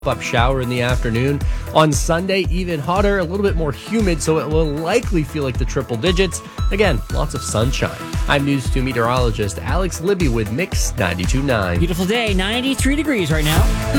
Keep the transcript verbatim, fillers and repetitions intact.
Up shower in the afternoon. On Sunday, even hotter, a little bit more humid, so it will likely feel like the triple digits. Again, lots of sunshine. I'm News two meteorologist Alex Libby with Mix ninety-two point nine. Beautiful day, ninety-three degrees right now.